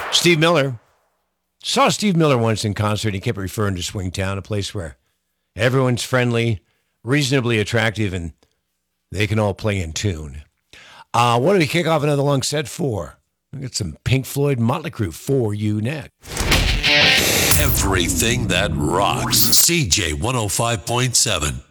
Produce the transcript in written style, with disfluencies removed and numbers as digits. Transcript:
Steve Miller. Saw Steve Miller once in concert. He kept referring to Swingtown, a place where everyone's friendly, reasonably attractive, and they can all play in tune. What do we kick off another long set for? We got some Pink Floyd Motley Crue for you next. Everything that rocks. CJ 105.7.